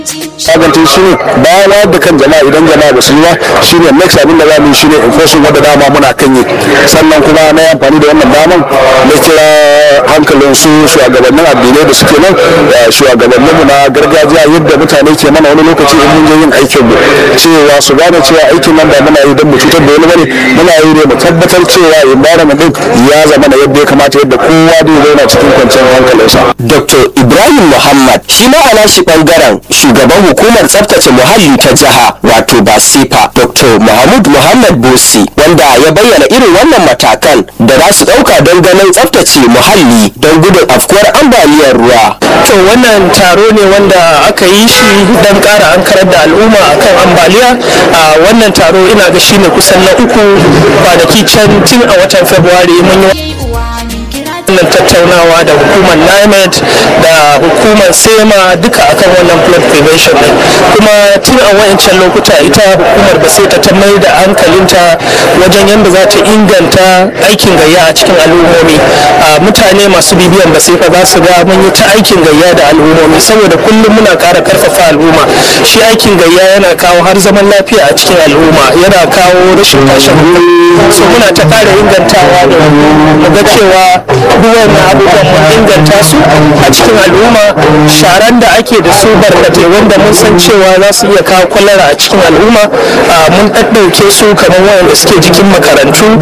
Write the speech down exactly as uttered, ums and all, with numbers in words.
Sagantin shi ne bayan wayar da kan jama'a idan jama'a ba su yi ba shi ne next abin da za mu yi shi ne enforcing wadda dama muna kan yi, sannan kuma na yi amfani da wannan daman na kira hankalin su shugabannin addinai da suke nan, shugabannin mu na gargajiya yadda mutane ke mana wani lokaci in mun je yin aikin mu cewa su gane cewa aikin nan ba muna yi don mu cutar da wani bane, muna yi ne mu tabbatar cewa environment din ya zama na yadda ya kamata, yadda kowa zai zauna cikin kwanciyar hankalinsa. Doctor Ibrahim Muhammad shi ma a nashi bangaren shugaban hukumar tsaftace muhalli ta jiha wato Basifa Doctor Mahmud Muhammad Bosi, wanda ya bayyana irin wannan matakan da za su dauka don ganin tsaftace muhalli don gudun afkuwar ambaliyar ruwa. To wannan taro ne wanda aka yi shi don ƙara ankarar da al'umma akan ambaliya. A wannan taro ina ga shine kusan na uku kwanaki can tun a watan Fabrairu mun yi wannan tattaunawa da hukumar NIMET da hukumar SEMA duka akan wannan flood prevention din, kuma tun a wayancan lokuta ita hukumar Basifa ta mai da hankalinta wajen yadda za ta inganta aikin gayya a cikin al'ummomi. Mutane masu bibiyan Basifa za su ga mun yi ta aikin gayya da al'ummomi saboda kullum muna ƙara karfafa al'umma. Shi aikin gayya yana kawo har zaman lafiya a cikin al'umma, yana kawo rashin tashin hankali, so muna ta ƙara ingantawa da mu ga cewa duk wannan abubuwan mun inganta su a cikin al'umma. Sharan da ake da su barkatai wanda mun san cewa za su iya kawo kwalara a cikin al'umma mun ɗaɗɗauke su kamar wanda suke jikin makarantu